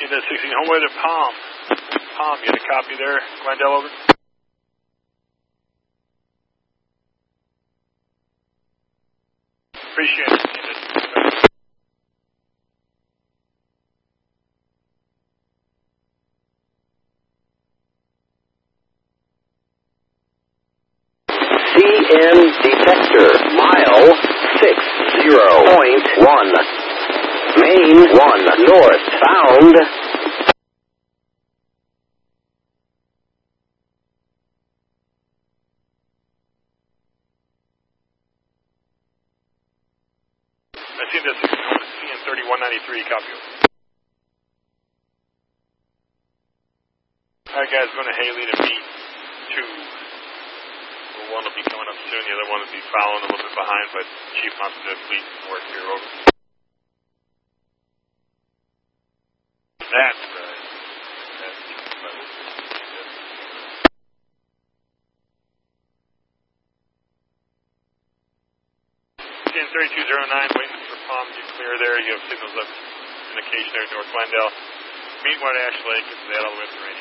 CN 16, home weather, Palm. Palm, you got a copy there? Glendale, over. Appreciate it. CN detector, mile 60.1. Main 1 north, found. I see this CN 3193, copy. Alright guys, going to Haley to meet 2. One will be coming up soon, the other one will be following a little bit behind, but Chief wants to complete work here, over. That's right. CN 3209, waiting for Palm to get clear there. You have signals up indication there, North Glendale. Meet White Ash Lake, and that all the way up to radio.